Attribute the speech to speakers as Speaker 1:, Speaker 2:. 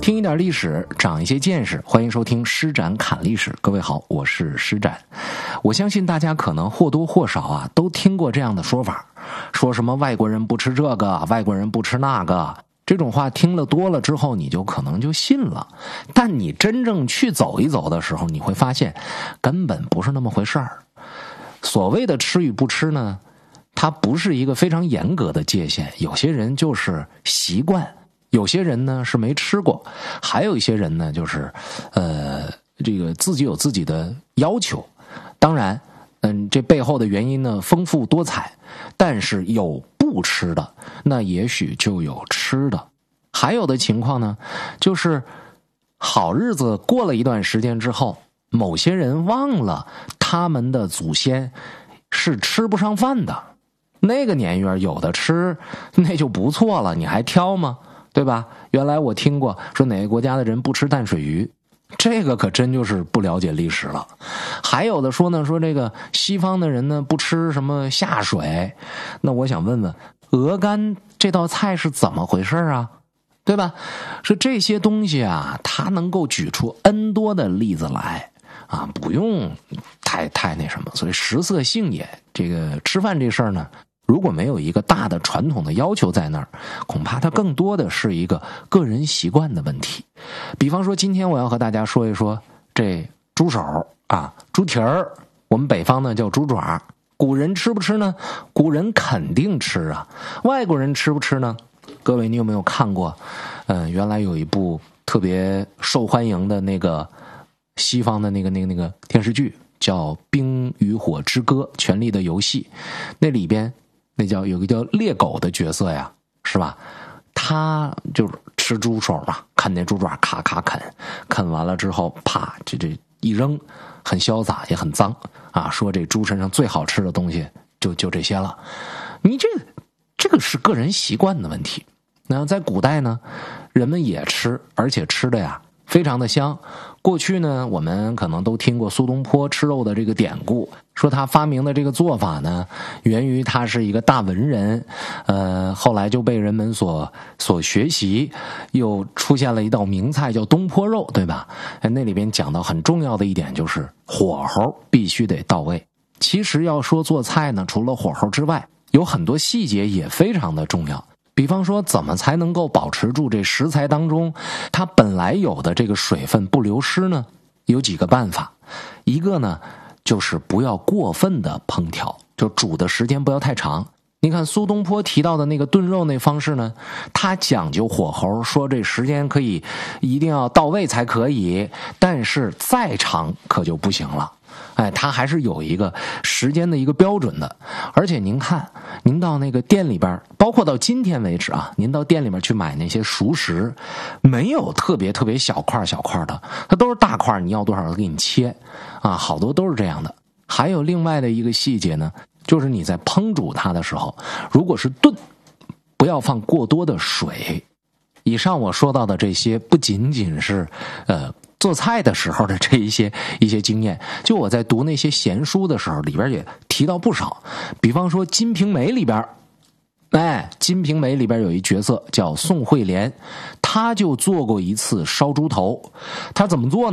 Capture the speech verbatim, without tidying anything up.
Speaker 1: 听一点历史，长一些见识，欢迎收听施展侃历史。各位好，我是施展。我相信大家可能或多或少啊都听过这样的说法，说什么外国人不吃这个，外国人不吃那个，这种话听了多了之后，你就可能就信了。但你真正去走一走的时候，你会发现根本不是那么回事儿。所谓的吃与不吃呢，它不是一个非常严格的界限，有些人就是习惯，有些人呢是没吃过，还有一些人呢就是呃这个自己有自己的要求。当然嗯这背后的原因呢丰富多彩，但是有不吃的，那也许就有吃的。还有的情况呢，就是好日子过了一段时间之后，某些人忘了他们的祖先是吃不上饭的，那个年月有的吃那就不错了，你还挑吗？对吧？原来我听过说哪个国家的人不吃淡水鱼，这个可真就是不了解历史了。还有的说呢，说这个西方的人呢不吃什么下水，那我想问问，鹅肝这道菜是怎么回事啊？对吧？说这些东西啊，它能够举出 N 多的例子来啊，不用太太那什么。所以食色性也，这个吃饭这事儿呢，如果没有一个大的传统的要求在那儿，恐怕它更多的是一个个人习惯的问题。比方说今天我要和大家说一说这猪手啊，猪蹄儿，我们北方呢叫猪爪，古人吃不吃呢？古人肯定吃啊。外国人吃不吃呢？各位你有没有看过嗯、呃，原来有一部特别受欢迎的那个西方的那个那个那个电视剧叫《冰与火之歌：权力的游戏》，那里边那叫有个叫猎狗的角色呀，是吧？他就是吃猪手嘛，看那猪爪咔咔啃，啃完了之后啪这这一扔，很潇洒也很脏啊，说这猪身上最好吃的东西就就这些了。你这这个是个人习惯的问题。那在古代呢，人们也吃，而且吃的呀非常的香。过去呢，我们可能都听过苏东坡吃肉的这个典故，说他发明的这个做法呢，源于他是一个大文人，呃，后来就被人们所所学习，又出现了一道名菜叫东坡肉，对吧？那里边讲到很重要的一点就是火候必须得到位。其实要说做菜呢，除了火候之外，有很多细节也非常的重要。比方说怎么才能够保持住这食材当中它本来有的这个水分不流失呢？有几个办法。一个呢就是不要过分的烹调，就煮的时间不要太长。你看苏东坡提到的那个炖肉那方式呢，他讲究火候，说这时间可以一定要到位才可以，但是再长可就不行了。哎，它还是有一个时间的一个标准的。而且您看，您到那个店里边，包括到今天为止啊，您到店里面去买那些熟食，没有特别特别小块小块的，它都是大块，你要多少给你切啊，好多都是这样的。还有另外的一个细节呢，就是你在烹煮它的时候，如果是炖，不要放过多的水。以上我说到的这些不仅仅是呃做菜的时候的这一些一些经验，就我在读那些闲书的时候，里边也提到不少。比方说《金瓶梅》里边，哎，《金瓶梅》里边有一角色叫宋惠莲，他就做过一次烧猪头。他怎么做呢？